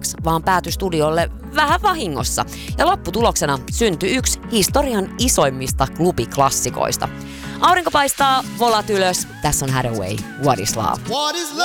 kuultavaksi, vaan päätyi studiolle vähän vahingossa. Ja lopputuloksena syntyi yksi historian isoimmista klubiklassikoista. Aurinko paistaa, volat ylös. Tässä on Hathaway, What is Love?